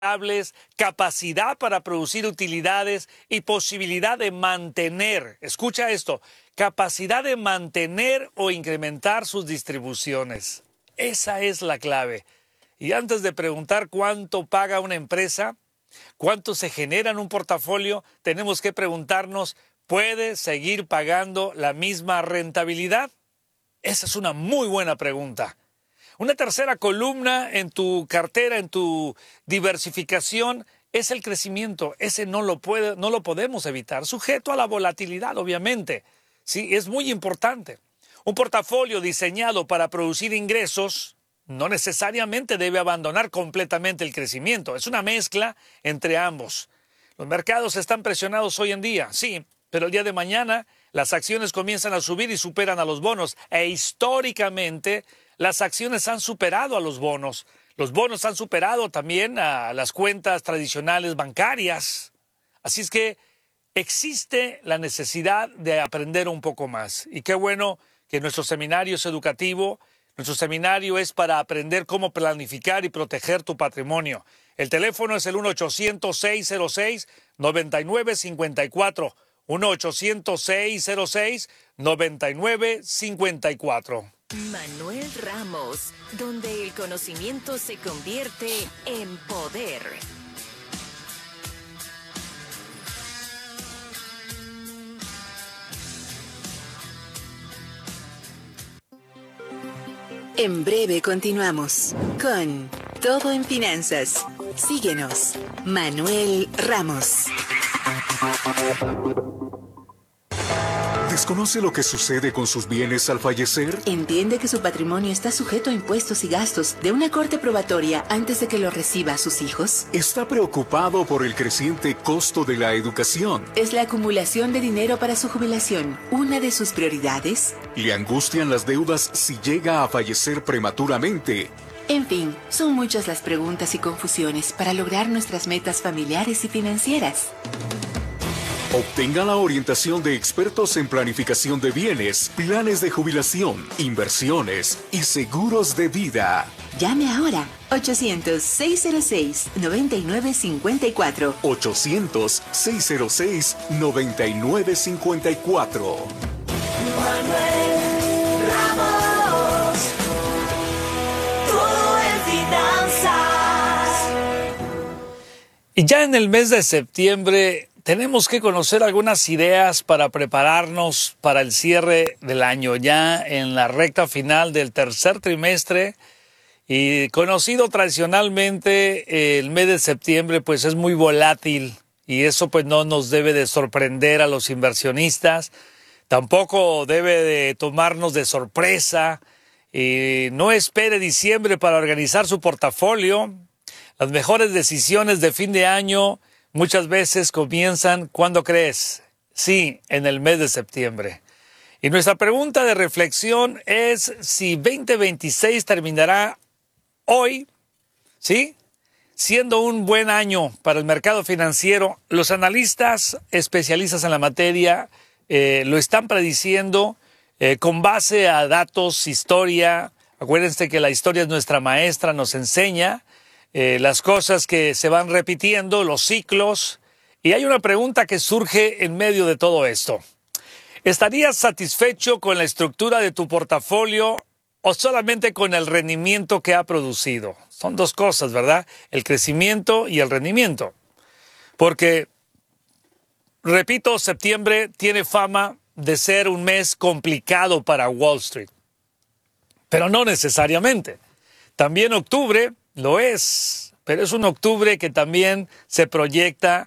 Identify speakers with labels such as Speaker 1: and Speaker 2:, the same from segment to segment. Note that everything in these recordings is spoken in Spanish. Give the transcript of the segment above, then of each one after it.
Speaker 1: capacidad para producir utilidades y posibilidad de mantener, escucha esto, capacidad de mantener o incrementar sus distribuciones. Esa es la clave. Y antes de preguntar cuánto paga una empresa, cuánto se genera en un portafolio, tenemos que preguntarnos, ¿puede seguir pagando la misma rentabilidad? Esa es una muy buena pregunta. Una tercera columna en tu cartera, en tu diversificación, es el crecimiento. Ese no lo podemos evitar, sujeto a la volatilidad, obviamente. Sí, es muy importante. Un portafolio diseñado para producir ingresos no necesariamente debe abandonar completamente el crecimiento. Es una mezcla entre ambos. Los mercados están presionados hoy en día, sí, pero el día de mañana las acciones comienzan a subir y superan a los bonos. E históricamente las acciones han superado a los bonos. Los bonos han superado también a las cuentas tradicionales bancarias. Así es que existe la necesidad de aprender un poco más. Y qué bueno que nuestro seminario es educativo. Nuestro seminario es para aprender cómo planificar y proteger tu patrimonio. El teléfono es el 1-800-606-9954. 1-800-606-9954.
Speaker 2: Manuel Ramos, donde el conocimiento se convierte en poder.
Speaker 3: En breve continuamos con Todo en Finanzas. Síguenos, Manuel Ramos.
Speaker 4: ¿Desconoce lo que sucede con sus bienes al fallecer?
Speaker 3: ¿Entiende que su patrimonio está sujeto a impuestos y gastos de una corte probatoria antes de que lo reciba a sus hijos?
Speaker 4: ¿Está preocupado por el creciente costo de la educación?
Speaker 3: ¿Es la acumulación de dinero para su jubilación una de sus prioridades?
Speaker 4: ¿Le angustian las deudas si llega a fallecer prematuramente?
Speaker 3: En fin, son muchas las preguntas y confusiones para lograr nuestras metas familiares y financieras.
Speaker 4: Obtenga la orientación de expertos en planificación de bienes, planes de jubilación, inversiones y seguros de vida.
Speaker 3: Llame ahora. 800-606-9954.
Speaker 4: 800-606-9954.
Speaker 5: Manuel Ramos, todo en finanzas.
Speaker 1: Y ya en el mes de septiembre tenemos que conocer algunas ideas para prepararnos para el cierre del año, ya en la recta final del tercer trimestre. Y conocido tradicionalmente, el mes de septiembre pues es muy volátil y eso pues no nos debe de sorprender a los inversionistas. Tampoco debe de tomarnos de sorpresa. No espere diciembre para organizar su portafolio. Las mejores decisiones de fin de año muchas veces comienzan, ¿cuándo crees? Sí, en el mes de septiembre. Y nuestra pregunta de reflexión es si 2026 terminará hoy, ¿sí?, siendo un buen año para el mercado financiero. Los analistas especialistas en la materia lo están prediciendo con base a datos, historia. Acuérdense que la historia es nuestra maestra, nos enseña las cosas que se van repitiendo, los ciclos. Y hay una pregunta que surge en medio de todo esto. ¿Estarías satisfecho con la estructura de tu portafolio o solamente con el rendimiento que ha producido? Son dos cosas, ¿verdad? El crecimiento y el rendimiento. Porque, repito, septiembre tiene fama de ser un mes complicado para Wall Street. Pero no necesariamente. También octubre lo es, pero es un octubre que también se proyecta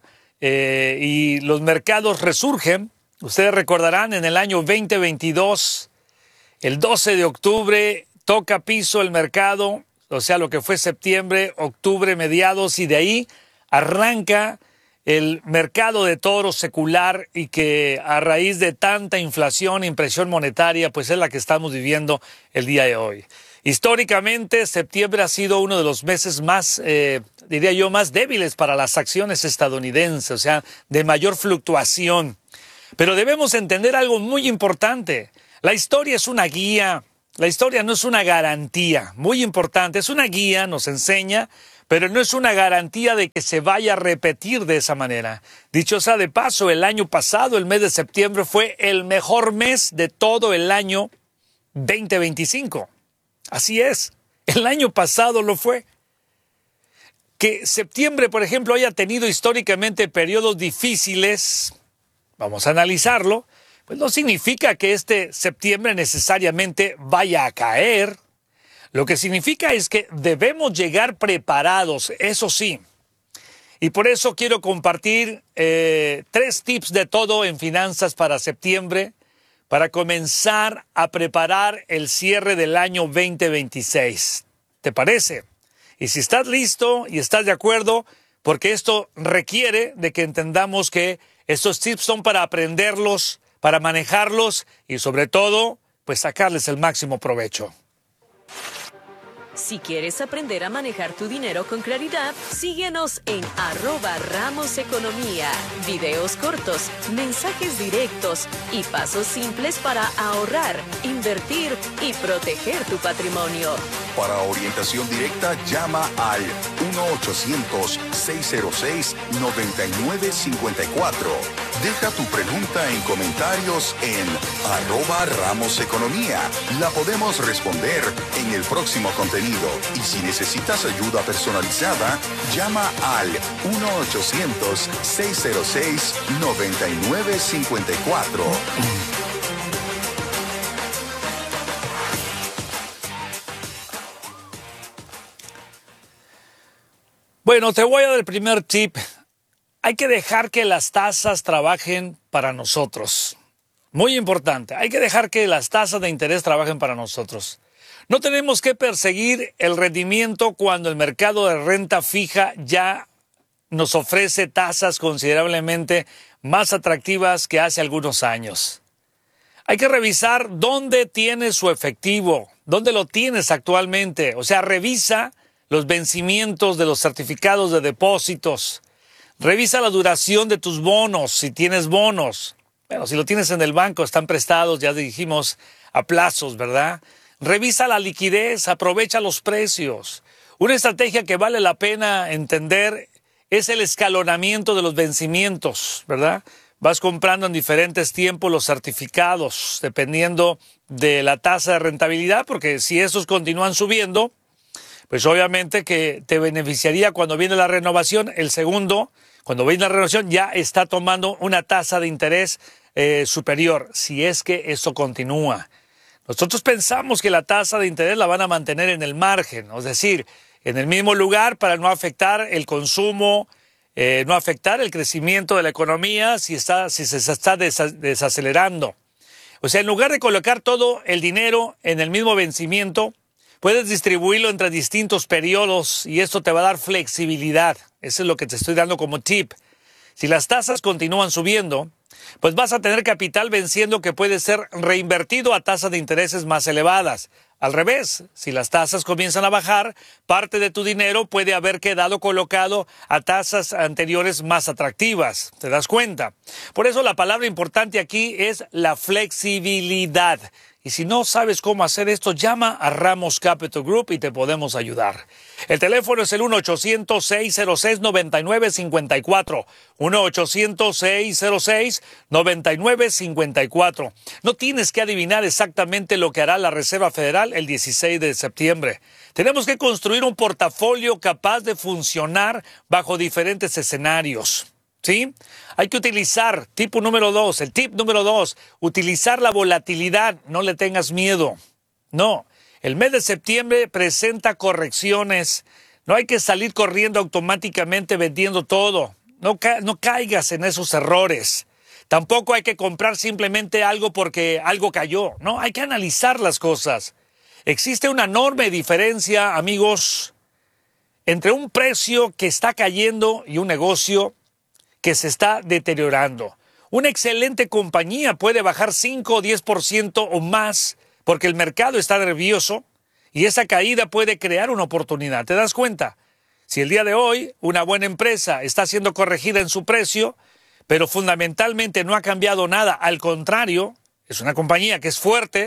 Speaker 1: y los mercados resurgen. Ustedes recordarán en el año 2022, el 12 de octubre toca piso el mercado, o sea, lo que fue septiembre, octubre, mediados, y de ahí arranca el mercado de toros secular y que a raíz de tanta inflación, impresión monetaria, pues es la que estamos viviendo el día de hoy. Históricamente, septiembre ha sido uno de los meses más, diría yo, más débiles para las acciones estadounidenses, o sea, de mayor fluctuación. Pero debemos entender algo muy importante. La historia es una guía, la historia no es una garantía. Muy importante, es una guía, nos enseña, pero no es una garantía de que se vaya a repetir de esa manera. Dicho sea de paso, el año pasado, el mes de septiembre, fue el mejor mes de todo el año 2025. Así es, el año pasado lo fue. Que septiembre, por ejemplo, haya tenido históricamente periodos difíciles, vamos a analizarlo, pues no significa que este septiembre necesariamente vaya a caer. Lo que significa es que debemos llegar preparados, eso sí. Y por eso quiero compartir 3 tips de todo en finanzas para septiembre, para comenzar a preparar el cierre del año 2026. ¿Te parece? Y si estás listo y estás de acuerdo, porque esto requiere de que entendamos que estos tips son para aprenderlos, para manejarlos y sobre todo, pues sacarles el máximo provecho.
Speaker 2: Si quieres aprender a manejar tu dinero con claridad, síguenos en @RamosEconomía. Videos cortos, mensajes directos y pasos simples para ahorrar, invertir y proteger tu patrimonio.
Speaker 6: Para orientación directa, llama al 1-800-606-9954. Deja tu pregunta en comentarios en @RamosEconomía. La podemos responder en el próximo contenido. Y si necesitas ayuda personalizada, llama al 1-800-606-9954.
Speaker 1: Bueno, te voy a dar el primer tip. Hay que dejar que las tasas trabajen para nosotros. Muy importante, hay que dejar que las tasas de interés trabajen para nosotros. No tenemos que perseguir el rendimiento cuando el mercado de renta fija ya nos ofrece tasas considerablemente más atractivas que hace algunos años. Hay que revisar dónde tienes su efectivo, dónde lo tienes actualmente. O sea, revisa los vencimientos de los certificados de depósitos. Revisa la duración de tus bonos, si tienes bonos. Bueno, si lo tienes en el banco, están prestados, ya dijimos, a plazos, ¿verdad? Revisa la liquidez, aprovecha los precios. Una estrategia que vale la pena entender es el escalonamiento de los vencimientos, ¿verdad? Vas comprando en diferentes tiempos los certificados, dependiendo de la tasa de rentabilidad, porque si esos continúan subiendo, pues obviamente que te beneficiaría cuando viene la renovación. El segundo, cuando viene la renovación, ya está tomando una tasa de interés superior, si es que eso continúa. Nosotros pensamos que la tasa de interés la van a mantener en el margen, es decir, en el mismo lugar para no afectar el consumo, no afectar el crecimiento de la economía si se está desacelerando. O sea, en lugar de colocar todo el dinero en el mismo vencimiento, puedes distribuirlo entre distintos periodos y esto te va a dar flexibilidad. Eso es lo que te estoy dando como tip. Si las tasas continúan subiendo, pues vas a tener capital venciendo que puede ser reinvertido a tasas de intereses más elevadas. Al revés, si las tasas comienzan a bajar, parte de tu dinero puede haber quedado colocado a tasas anteriores más atractivas. ¿Te das cuenta? Por eso la palabra importante aquí es la flexibilidad. Y si no sabes cómo hacer esto, llama a Ramos Capital Group y te podemos ayudar. El teléfono es el 1-800-606-9954. 1-800-606-9954. No tienes que adivinar exactamente lo que hará la Reserva Federal el 16 de septiembre. Tenemos que construir un portafolio capaz de funcionar bajo diferentes escenarios. ¿Sí? Hay que utilizar, el tip número 2, utilizar la volatilidad, no le tengas miedo. No, el mes de septiembre presenta correcciones, no hay que salir corriendo automáticamente vendiendo todo, no caigas en esos errores. Tampoco hay que comprar simplemente algo porque algo cayó, no, hay que analizar las cosas. Existe una enorme diferencia, amigos, entre un precio que está cayendo y un negocio que se está deteriorando. Una excelente compañía puede bajar 5 o 10% o más porque el mercado está nervioso y esa caída puede crear una oportunidad. ¿Te das cuenta? Si el día de hoy una buena empresa está siendo corregida en su precio, pero fundamentalmente no ha cambiado nada, al contrario, es una compañía que es fuerte,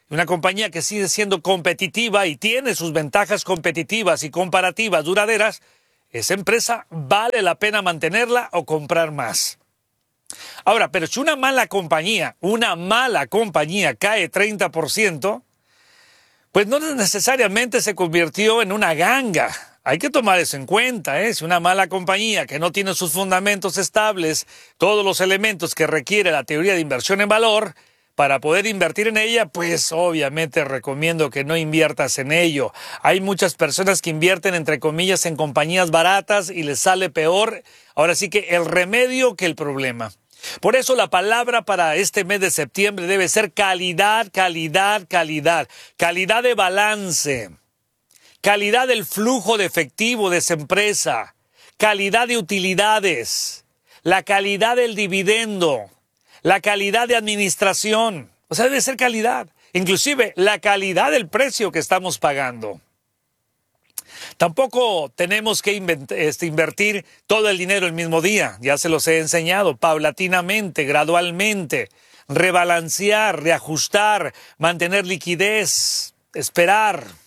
Speaker 1: Una compañía que sigue siendo competitiva y tiene sus ventajas competitivas y comparativas duraderas, esa empresa vale la pena mantenerla o comprar más. Ahora, pero si una mala compañía cae 30%, pues no necesariamente se convirtió en una ganga. Hay que tomar eso en cuenta, ¿eh? Si una mala compañía que no tiene sus fundamentos estables, todos los elementos que requiere la teoría de inversión en valor, para poder invertir en ella, pues obviamente recomiendo que no inviertas en ello. Hay muchas personas que invierten, entre comillas, en compañías baratas y les sale peor, ahora sí que el remedio que el problema. Por eso la palabra para este mes de septiembre debe ser calidad, calidad, calidad. Calidad de balance, calidad del flujo de efectivo de esa empresa, calidad de utilidades, la calidad del dividendo, la calidad de administración, o sea, debe ser calidad, inclusive la calidad del precio que estamos pagando. Tampoco tenemos que invertir todo el dinero el mismo día, ya se los he enseñado, paulatinamente, gradualmente, rebalancear, reajustar, mantener liquidez, esperar.